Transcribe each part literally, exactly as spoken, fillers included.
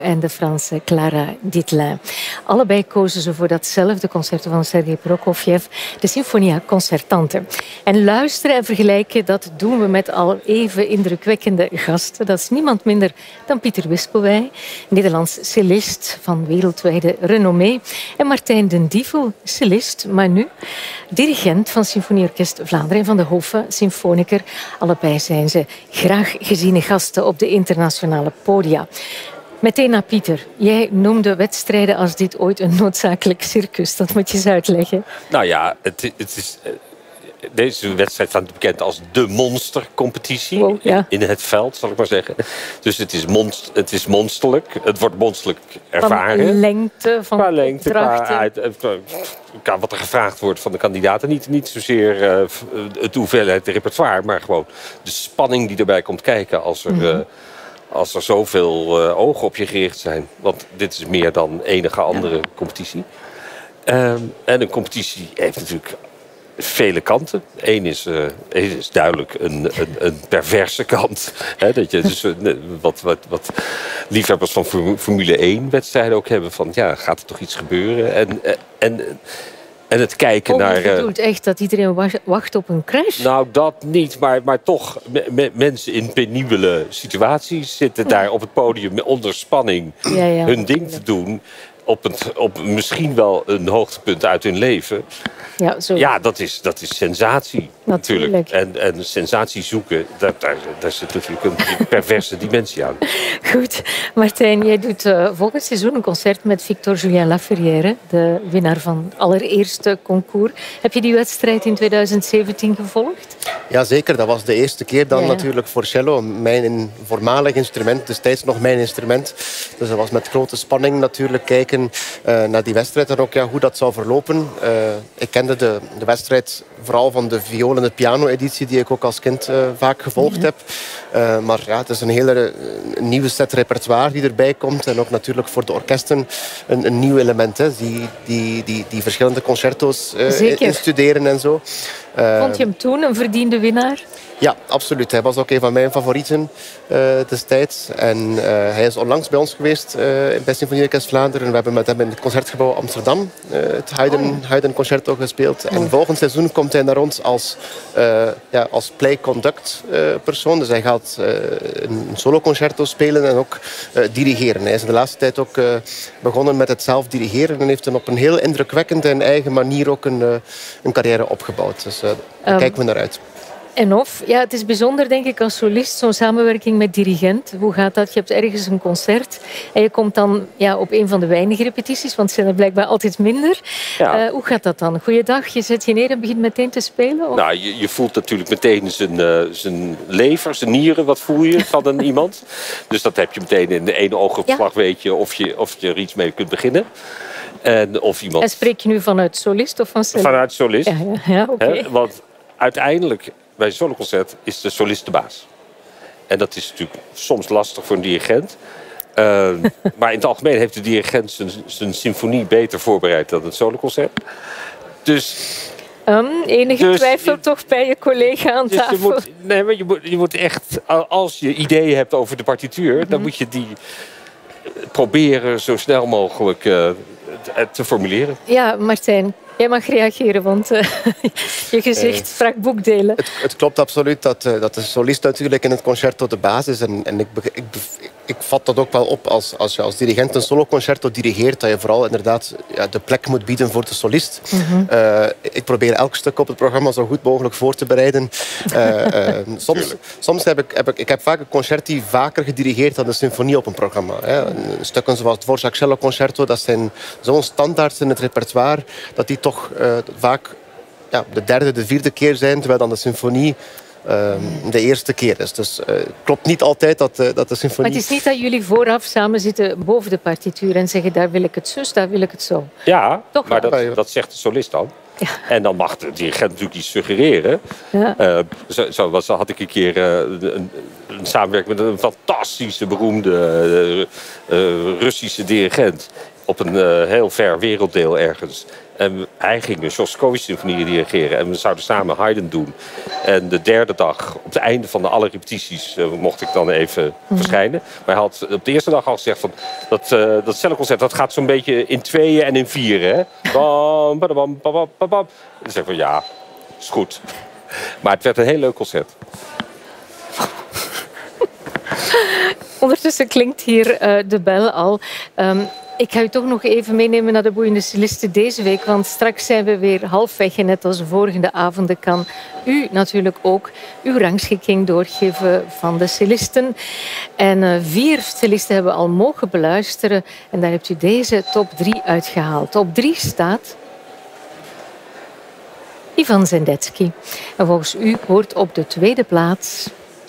en de Franse Clara Ditelin. Allebei kozen ze voor datzelfde concerto van Sergei Prokofjev, de Sinfonia Concertante. En luisteren en vergelijken, dat doen we met al even indrukwekkende gasten. Dat is niemand minder dan Pieter Wispelwey, Nederlands cellist van wereldwijde renommee. En Martijn den Dievel, cellist, maar nu dirigent van Symfonieorkest Vlaanderen en van de Hofe Symfoniker. Allebei zijn ze graag geziene gasten op de internationale podia. Meteen naar Pieter. Jij noemde wedstrijden als dit ooit een noodzakelijk circus. Dat moet je eens uitleggen. Nou ja, het, het is, deze wedstrijd staat bekend als de monstercompetitie. Wow, ja. in, in het veld, zal ik maar zeggen. Dus het is, monst, het is monsterlijk. Het wordt monsterlijk ervaren. Van lengte, van qua lengte, qua, uit, qua wat er gevraagd wordt van de kandidaten. Niet, niet zozeer uh, het hoeveelheid repertoire, maar gewoon de spanning die erbij komt kijken als er... Mm-hmm. uh, Als er zoveel uh, ogen op je gericht zijn. Want dit is meer dan enige andere competitie. Um, en een competitie heeft natuurlijk vele kanten. Eén is, uh, is duidelijk een, een, een perverse kant. He, dat je dus, uh, wat, wat, wat liefhebbers van Formule één wedstrijden ook hebben. Van ja, gaat er toch iets gebeuren? En... en En het kijken oh, naar... Je bedoelt echt dat iedereen wacht op een crash? Nou, dat niet. Maar, maar toch, me, me, mensen in penibele situaties zitten daar op het podium onder spanning ja, ja, hun ding te doen. Op, het, op misschien wel een hoogtepunt uit hun leven. Ja, zo. Ja, dat is, dat is sensatie natuurlijk. natuurlijk. En, en sensatie zoeken, daar, daar, daar zit natuurlijk een perverse dimensie aan. Goed. Martijn, jij doet uh, volgend seizoen een concert met Victor-Julien Laferrière, de winnaar van het allereerste concours. Heb je die wedstrijd in twintig zeventien gevolgd? Jazeker, dat was de eerste keer dan ja. natuurlijk voor cello. Mijn voormalig instrument, destijds nog mijn instrument. Dus dat was met grote spanning natuurlijk kijken uh, naar die wedstrijd en ook ja, hoe dat zou verlopen. Uh, ik kende de, de wedstrijd vooral van de viool- en de piano-editie die ik ook als kind uh, vaak gevolgd ja. heb. Uh, maar ja, het is een hele een nieuwe set repertoire die erbij komt. En ook natuurlijk voor de orkesten een, een nieuw element. Hè, die, die, die, die verschillende concerto's uh, instuderen en zo. Uh, Vond je hem toen een verdiende winnaar? Ja, absoluut. Hij was ook een van mijn favorieten uh, destijds. En uh, hij is onlangs bij ons geweest uh, bij Symfonieorkest Vlaanderen. We hebben met hem in het Concertgebouw Amsterdam uh, het Haydn, oh. Haydn Concerto gespeeld. Oh. En volgend seizoen komt hij naar ons als, uh, ja, als play-conduct uh, persoon. Dus hij gaat uh, een solo-concerto spelen en ook uh, dirigeren. Hij is in de laatste tijd ook uh, begonnen met het zelf dirigeren. En heeft dan op een heel indrukwekkende en eigen manier ook een, uh, een carrière opgebouwd. Dus uh, daar um. kijken we naar uit. En of, ja, het is bijzonder denk ik als solist, zo'n samenwerking met dirigent. Hoe gaat dat? Je hebt ergens een concert en je komt dan ja, op een van de weinige repetities, want het zijn er blijkbaar altijd minder. Ja. Uh, hoe gaat dat dan? Goeiedag, je zet je neer en begint meteen te spelen? Of? Nou, je, je voelt natuurlijk meteen zijn, uh, zijn lever, zijn nieren, wat voel je van een iemand. Dus dat heb je meteen in de ene oogopslag, ja. weet je of, je of je er iets mee kunt beginnen. En, of iemand... en spreek je nu vanuit solist of van cellist? Vanuit solist. Ja, ja, ja, oké. Okay. Want uiteindelijk... bij een soloconcert is de solist de baas. En dat is natuurlijk soms lastig voor een dirigent. Uh, maar in het algemeen heeft de dirigent zijn, zijn symfonie beter voorbereid dan het soloconcert. Dus... Um, enige dus, twijfel toch bij je collega aan dus tafel? Je moet, nee, maar je moet, je moet echt... Als je ideeën hebt over de partituur... Mm-hmm. dan moet je die proberen zo snel mogelijk uh, te formuleren. Ja, Martijn... jij mag reageren, want uh, je gezicht uh, vraagt boekdelen. Het, het klopt absoluut dat, uh, dat de solist natuurlijk in het concerto de baas is. En, en ik, ik, ik vat dat ook wel op als, als je als dirigent een soloconcerto dirigeert, dat je vooral inderdaad ja, de plek moet bieden voor de solist. Mm-hmm. uh, ik probeer elk stuk op het programma zo goed mogelijk voor te bereiden. Uh, uh, soms soms heb ik, heb ik, ik heb vaak een concerti vaker gedirigeerd dan een symfonie op een programma. Hè. Stukken zoals het Dvorak Cello Concerto, dat zijn zo'n standaard in het repertoire, dat die toch uh, vaak ja, de derde, de vierde keer zijn, terwijl dan de symfonie uh, de eerste keer is. Dus het uh, klopt niet altijd dat, uh, dat de symfonie... Maar het is niet dat jullie vooraf samen zitten boven de partituur en zeggen daar wil ik het zus, daar wil ik het zo. Ja, toch maar dat, dat zegt de solist dan. Ja. En dan mag de dirigent natuurlijk iets suggereren. Ja. Uh, zo, zo, zo had ik een keer uh, een, een samenwerking met een fantastische, beroemde uh, uh, Russische dirigent. op een uh, heel ver werelddeel ergens. En hij ging een Shostakovich-symfonie dirigeren. En we zouden samen Haydn doen. En de derde dag, op het einde van de alle repetities, uh, mocht ik dan even mm. verschijnen. Maar hij had op de eerste dag al gezegd van dat, uh, dat celloconcert, dat gaat zo'n beetje in tweeën en in vieren. Hè? Bam, badabam, babam, babam. En ik zei van ja, is goed. Maar het werd een heel leuk concert. Ondertussen klinkt hier uh, de bel al. Um, ik ga u toch nog even meenemen naar de boeiende cellisten deze week. Want straks zijn we weer halfweg. En net als de vorige avonden kan u natuurlijk ook uw rangschikking doorgeven van de cellisten. En uh, vier cellisten hebben we al mogen beluisteren. En daar hebt u deze top drie uitgehaald. Op drie staat Ivan Sendetsky. En volgens u hoort op de tweede plaats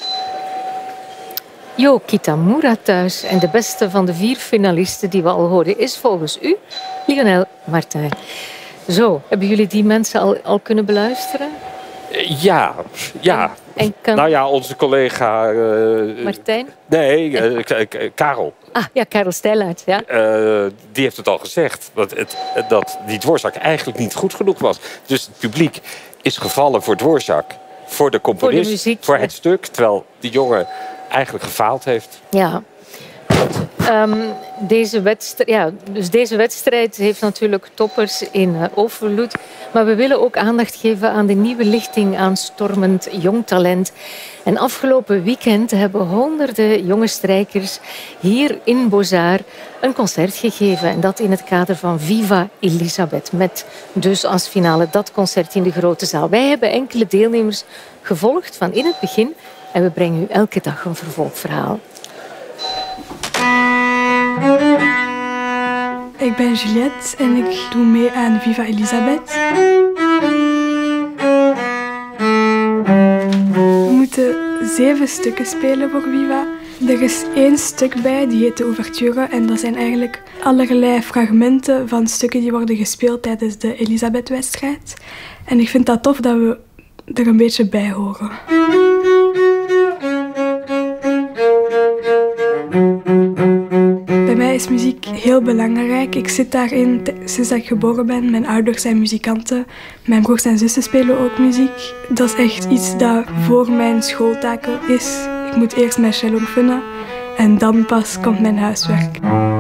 Jo Kitamura thuis. En de beste van de vier finalisten die we al hoorden is volgens u Lionel Martin. Zo, hebben jullie die mensen al, al kunnen beluisteren? Ja, ja. En, en kan... Nou ja, onze collega... Uh, Martijn? Nee, uh, Karel. Ah, ja, Karel Stijlaert, ja. Uh, die heeft het al gezegd. Dat, het, dat die Dvorak eigenlijk niet goed genoeg was. Dus het publiek is gevallen voor Dvorak. Voor de componist, voor, de muziek, voor het stuk. Terwijl die jongen eigenlijk gefaald heeft. Ja. Um, deze, wedstrijd, ja, dus deze wedstrijd heeft natuurlijk toppers in uh, overvloed. Maar we willen ook aandacht geven aan de nieuwe lichting aan stormend jong talent. En afgelopen weekend hebben honderden jonge strijkers hier in Beaux-Arts een concert gegeven. En dat in het kader van Viva Elisabeth. Met dus als finale dat concert in de grote zaal. Wij hebben enkele deelnemers gevolgd van in het begin. En we brengen u elke dag een vervolgverhaal. Ik ben Juliette en ik doe mee aan Viva Elisabeth. We moeten zeven stukken spelen voor Viva. Er is één stuk bij, die heet de ouverture. En dat zijn eigenlijk allerlei fragmenten van stukken die worden gespeeld tijdens de Elisabeth-wedstrijd. En ik vind dat tof dat we er een beetje bij horen. Bij mij is muziek heel belangrijk. Ik zit daarin sinds dat ik geboren ben. Mijn ouders zijn muzikanten. Mijn broers en zussen spelen ook muziek. Dat is echt iets dat voor mijn schooltaken is. Ik moet eerst mijn cello oefenen en dan pas komt mijn huiswerk.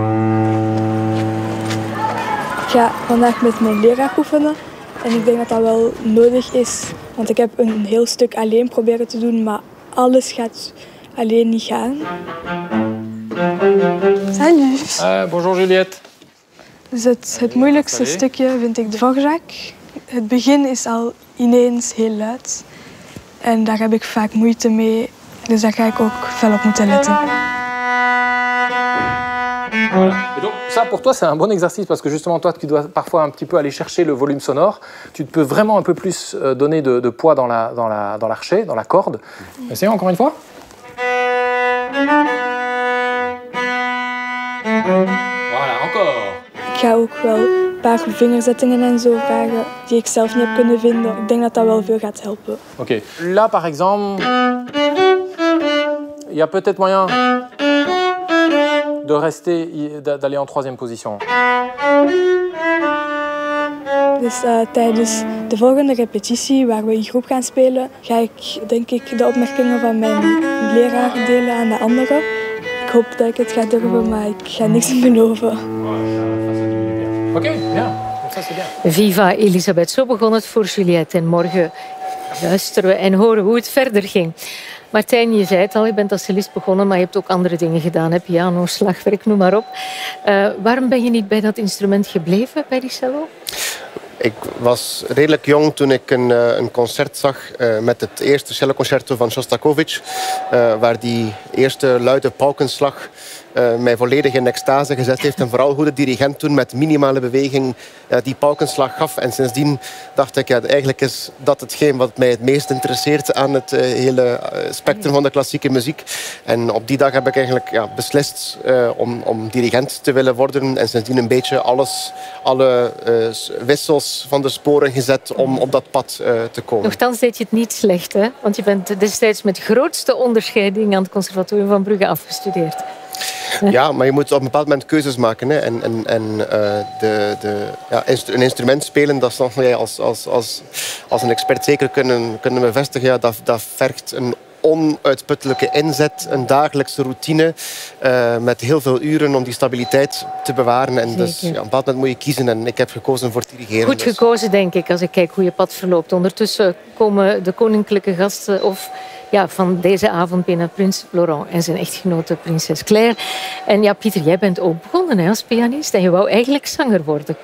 Ik ga vandaag met mijn leraar oefenen. En ik denk dat dat wel nodig is. Want ik heb een heel stuk alleen proberen te doen, maar alles gaat alleen niet gaan. Salut. Uh, bonjour Juliette. Dus het, het moeilijkste stukje vind ik de Dvorak. Het begin is al ineens heel luid. En daar heb ik vaak moeite mee. Dus daar ga ik ook fel op moeten letten. Voilà. Et donc ça pour toi c'est un bon exercice parce que justement toi tu dois parfois un petit peu aller chercher le volume sonore. Tu peux vraiment un peu plus donner de, de poids dans la dans la dans l'archet, dans la corde. Essayons encore une fois. Voilà, encore. Ik ga ook wel een paar vingerzettingen en zo vragen die ik zelf niet heb kunnen vinden. Ik denk dat dat wel veel gaat helpen. Oké. Okay. Là par exemple, il y a peut-être moyen de rester, d'aller en troisième position. Dus uh, tijdens de volgende repetitie, waar we in groep gaan spelen, ga ik denk ik de opmerkingen van mijn leraar delen aan de anderen. Ik hoop dat ik het ga durven, maar ik ga niks beloven. Oké, okay, ja. Viva Elisabeth, zo begon het voor Juliette. En morgen luisteren we en horen hoe het verder ging. Martijn, je zei het al, je bent als cellist begonnen, maar je hebt ook andere dingen gedaan. Hè? Piano, slagwerk, noem maar op. Uh, waarom ben je niet bij dat instrument gebleven, bij die cello? Ik was redelijk jong toen ik een, een concert zag uh, met het eerste celloconcerto van Shostakovich, uh, waar die eerste luide paukenslag uh, mij volledig in extase gezet heeft. En vooral hoe de dirigent toen met minimale beweging uh, die paukenslag gaf. En sindsdien dacht ik, ja, eigenlijk is dat hetgeen wat mij het meest interesseert aan het uh, hele spectrum van de klassieke muziek. En op die dag heb ik eigenlijk ja, beslist uh, om, om dirigent te willen worden. En sindsdien een beetje alles, alle uh, wissels van de sporen gezet om op dat pad uh, te komen. Nochtans deed je het niet slecht, hè? Want je bent destijds met grootste onderscheiding aan het Conservatorium van Brugge afgestudeerd. Ja, maar je moet op een bepaald moment keuzes maken. Hè. En, en, en uh, de, de, ja, een instrument spelen, dat is nog wij als, als, als, als een expert zeker kunnen, kunnen bevestigen. Ja, dat, dat vergt een onuitputtelijke inzet, een dagelijkse routine uh, met heel veel uren om die stabiliteit te bewaren. En dus ja, op een bepaald moment moet je kiezen en ik heb gekozen voor dirigeren. Goed gekozen, denk ik, als ik kijk hoe je pad verloopt. Ondertussen komen de koninklijke gasten of ja, van deze avond binnen, prins Laurent en zijn echtgenote prinses Claire. En ja, Pieter, jij bent ook begonnen hè, als pianist en je wou eigenlijk zanger worden.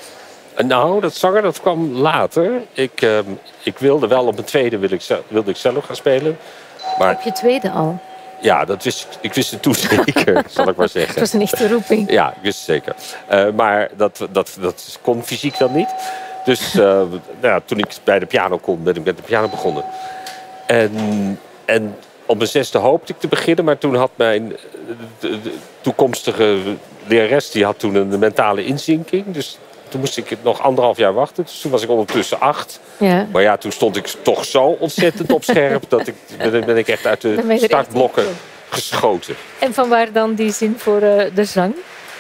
Nou, dat zanger dat kwam later. Ik, uh, ik wilde wel op mijn tweede wilde ik, wilde ik cello gaan spelen. Maar op je tweede al? Ja, dat wist, ik wist het toen zeker, zal ik maar zeggen. Het was een echte roeping. Ja, ik wist het zeker. Uh, maar dat, dat, dat kon fysiek dan niet. Dus uh, nou ja, toen ik bij de piano kon, ben ik met de piano begonnen. En, en op mijn zesde hoopte ik te beginnen, maar toen had mijn de, de toekomstige lerares, die had toen een mentale inzinking. Dus toen moest ik nog anderhalf jaar wachten. Dus toen was ik ondertussen acht. Ja. Maar ja, toen stond ik toch zo ontzettend op scherp dat ik ben, ben ik echt uit de startblokken geschoten. En vanwaar dan die zin voor uh, de zang?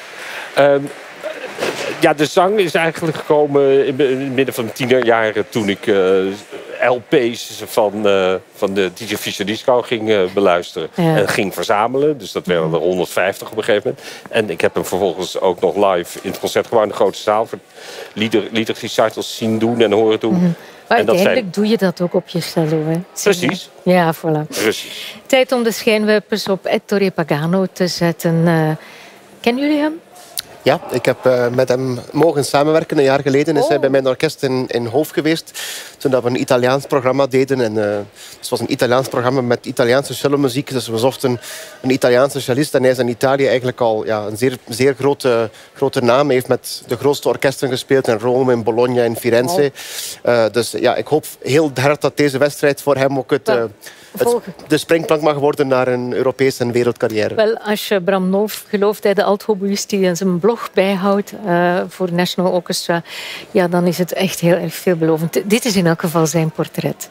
Um, ja, de zang is eigenlijk gekomen in het midden van de tienerjaren toen ik uh, L P's van, uh, van de D J Fischer Disco ging uh, beluisteren. Ja. En ging verzamelen. Dus dat werden er honderdvijftig op een gegeven moment. En ik heb hem vervolgens ook nog live in het concertgebouw in de grote zaal voor liederrecitals zien doen en horen doen. Mm-hmm. Maar en uiteindelijk zijn... doe je dat ook op je cello, hè? Precies. Ja, voilà. Precies. Tijd om de schijnwerpers op Ettore Pagano te zetten. Uh, kennen jullie hem? Ja, ik heb uh, met hem mogen samenwerken. Een jaar geleden is oh. hij bij mijn orkest in, in Hoofd geweest. Toen dat we een Italiaans programma deden. En, uh, het was een Italiaans programma met Italiaanse cellomuziek. Dus we zochten een Italiaanse cellist. En hij is in Italië eigenlijk al ja, een zeer, zeer grote, grote naam. Hij heeft met de grootste orkesten gespeeld. In Rome, in Bologna, in Firenze. Oh. Uh, dus ja, ik hoop heel hard dat deze wedstrijd voor hem ook het... Uh, Het, de springplank mag worden naar een Europese en wereldcarrière. Wel, als je Bram Nolf gelooft, hij de alt-hobbyist die zijn blog bijhoudt uh, voor National Orchestra, ja, dan is het echt heel erg veelbelovend. Dit is in elk geval zijn portret.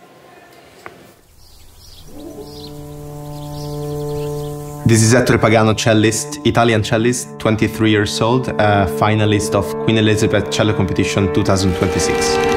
This is Ettore Pagano, cellist, Italian cellist, twenty-three years old, uh, finalist of Queen Elizabeth Cello Competition twenty twenty-six.